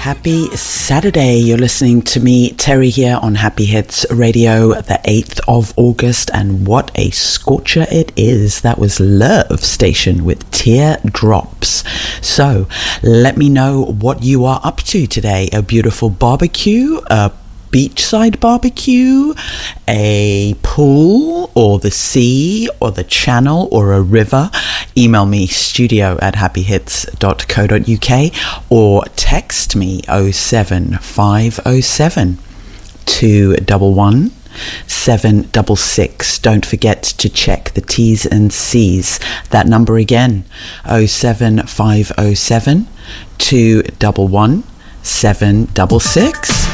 Happy Saturday. You're listening to me, Terry, here on Happy Hits Radio, the 8th of August, and what a scorcher it is. That was Love Station with Teardrops. So, let me know what you are up to today. A beautiful barbecue, a beachside barbecue, a pool, or the sea, or the channel, or a river. Email me studio@happyhits.co.uk or text me 07507 211 766. Don't forget to check the T's and C's. That number again, 07507 211 766.